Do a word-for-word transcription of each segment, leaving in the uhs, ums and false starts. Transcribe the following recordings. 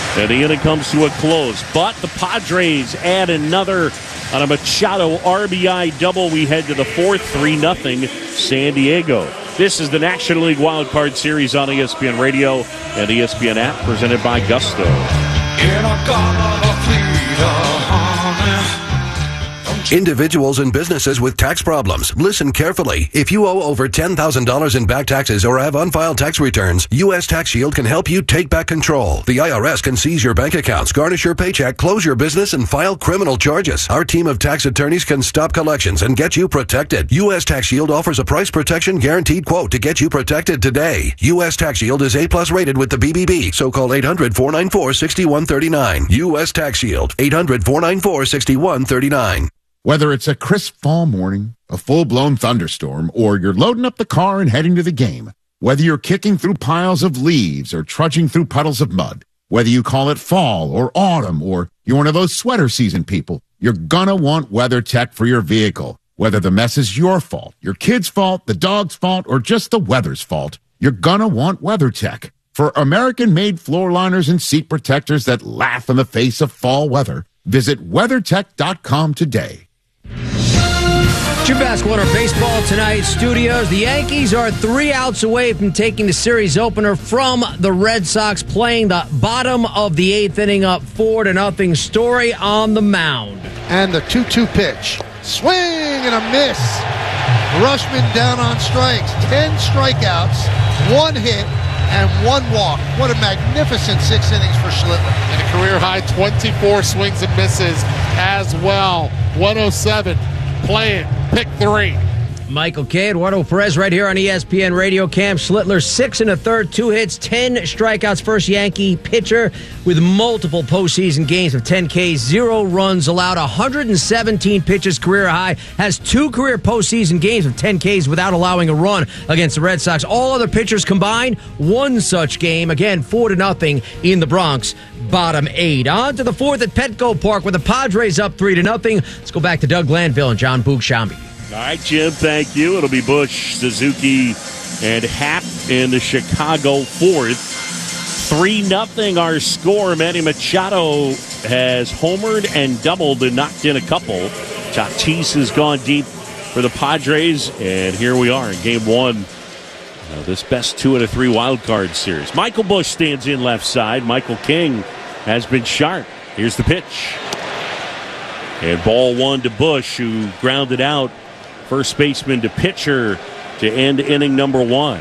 And the inning comes to a close. But the Padres add another on a Machado R B I double. We head to the fourth, three nothing San Diego. This is the National League Wild Card Series on E S P N Radio and E S P N app, presented by Gusto. In a garden of freedom. Individuals and businesses with tax problems, listen carefully. If you owe over ten thousand dollars in back taxes or have unfiled tax returns, U S Tax Shield can help you take back control. The I R S can seize your bank accounts, garnish your paycheck, close your business, and file criminal charges. Our team of tax attorneys can stop collections and get you protected. U S Tax Shield offers a price protection guaranteed quote to get you protected today. U S Tax Shield is A plus rated with the B B B, so call eight hundred, four nine four, six one three nine. U S Tax Shield, eight hundred, four nine four, six one three nine. Whether it's a crisp fall morning, a full-blown thunderstorm, or you're loading up the car and heading to the game, whether you're kicking through piles of leaves or trudging through puddles of mud, whether you call it fall or autumn, or you're one of those sweater season people, you're gonna want WeatherTech for your vehicle. Whether the mess is your fault, your kid's fault, the dog's fault, or just the weather's fault, you're gonna want WeatherTech. For American-made floor liners and seat protectors that laugh in the face of fall weather, visit WeatherTech dot com today. Jim Vasquez, baseball tonight studios. The Yankees are three outs away from taking the series opener from the Red Sox, playing the bottom of the eighth inning, up four to nothing. Story on the mound. And the two two pitch. Swing and a miss. Rushman down on strikes. Ten strikeouts, one hit, and one walk. What a magnificent six innings for Schlittler. And a career-high twenty-four swings and misses as well. one oh seven. Playing. Pick three. Michael K. Eduardo Perez right here on E S P N Radio. Cam Schlittler, six and a third, two hits, ten strikeouts. First Yankee pitcher with multiple postseason games of ten Ks, zero runs allowed, one hundred seventeen pitches, career high. Has two career postseason games of ten Ks without allowing a run against the Red Sox. All other pitchers combined, one such game. Again, four to nothing in the Bronx. Bottom eight. On to the fourth at Petco Park, where the Padres up three to nothing. Let's go back to Doug Glanville and John Boog-Shambi. All right, Jim, thank you. It'll be Busch, Suzuki, and Happ in the Chicago fourth. three nothing our score. Manny Machado has homered and doubled and knocked in a couple. Tatis has gone deep for the Padres, and here we are in game one of this best two out of three wild card series. Michael Busch stands in left side. Michael King has been sharp. Here's the pitch. And ball one to Busch, who grounded out first baseman to pitcher to end inning number one.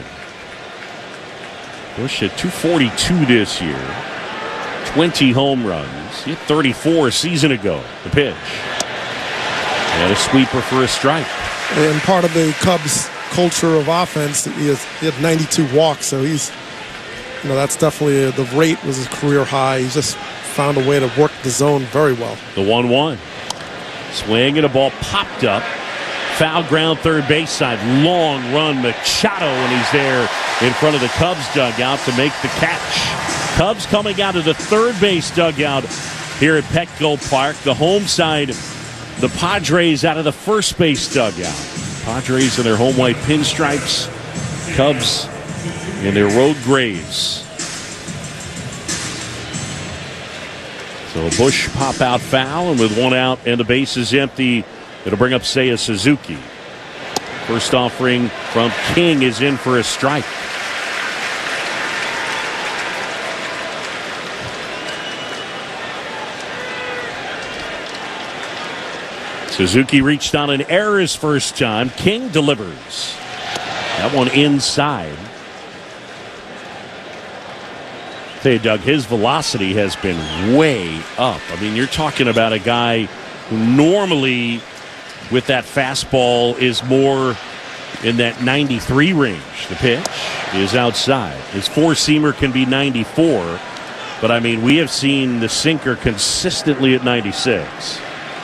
Busch at two forty-two this year. twenty home runs. He hit thirty-four a season ago. The pitch. And a sweeper for a strike. And part of the Cubs culture of offense, he, has, he had ninety-two walks, so he's, you know, that's definitely, a, the rate was his career high. He's just found a way to work the zone very well. The one one. Swing and a ball popped up. Foul ground third base side. Long run Machado, and he's there in front of the Cubs dugout to make the catch. Cubs coming out of the third base dugout here at Petco Park. The home side, the Padres out of the first base dugout. Padres in their home white pinstripes. Cubs in their road grays. So Busch pop out foul, and with one out and the bases empty, it'll bring up Seiya Suzuki. First offering from King is in for a strike. Suzuki reached on an error his first time. King delivers. That one inside. Hey, Doug, his velocity has been way up. I mean, you're talking about a guy who normally, with that fastball, is more in that ninety-three range. The pitch is outside. His four-seamer can be ninety-four, but, I mean, we have seen the sinker consistently at ninety-six.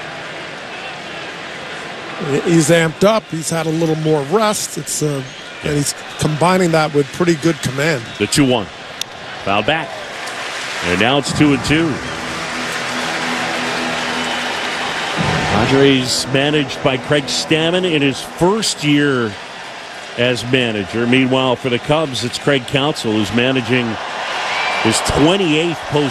He's amped up. He's had a little more rest. It's uh, yeah. And he's combining that with pretty good command. The two one. Foul back. And now it's two and two. Padres managed by Craig Stammen in his first year as manager. Meanwhile, for the Cubs, it's Craig Counsell who's managing his twenty-eighth post